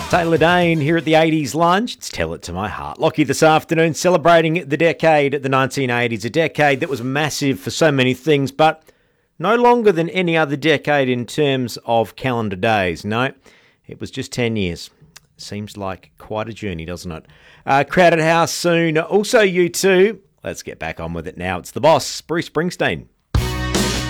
Taylor Dane here at the 80s lunch. Let's tell it to my heart. Lockie this afternoon celebrating the decade, the 1980s, a decade that was massive for so many things, but no longer than any other decade in terms of calendar days. No, it was just 10 years. Seems like quite a journey, doesn't it? Crowded House soon. Also U2. Let's get back on with it now. It's the boss, Bruce Springsteen.